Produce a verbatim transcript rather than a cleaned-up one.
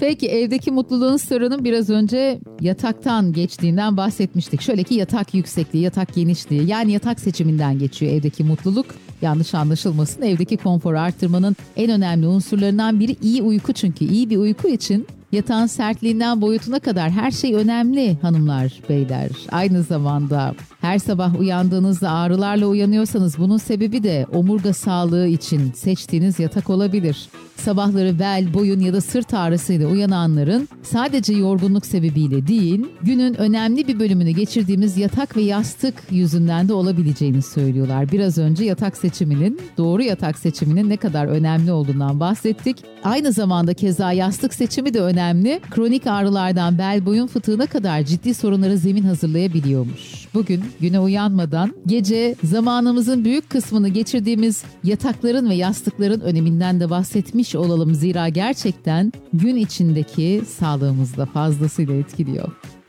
Peki evdeki mutluluğun sırrının biraz önce yataktan geçtiğinden bahsetmiştik. Şöyle ki yatak yüksekliği, yatak genişliği, yani yatak seçiminden geçiyor evdeki mutluluk. Yanlış anlaşılmasın, evdeki konforu arttırmanın en önemli unsurlarından biri iyi uyku, çünkü iyi bir uyku için yatağın sertliğinden boyutuna kadar her şey önemli hanımlar, beyler. Aynı zamanda her sabah uyandığınızda ağrılarla uyanıyorsanız bunun sebebi de omurga sağlığı için seçtiğiniz yatak olabilir. Sabahları bel, boyun ya da sırt ağrısıyla uyananların sadece yorgunluk sebebiyle değil, günün önemli bir bölümünü geçirdiğimiz yatak ve yastık yüzünden de olabileceğini söylüyorlar. Biraz önce yatak seçiminin, doğru yatak seçiminin ne kadar önemli olduğundan bahsettik. Aynı zamanda keza yastık seçimi de önemli. Kronik ağrılardan bel, boyun fıtığına kadar ciddi sorunlara zemin hazırlayabiliyormuş. Bugün güne uyanmadan gece zamanımızın büyük kısmını geçirdiğimiz yatakların ve yastıkların öneminden de bahsetmiş olalım. Zira gerçekten gün içindeki sağlığımızı da fazlasıyla etkiliyor.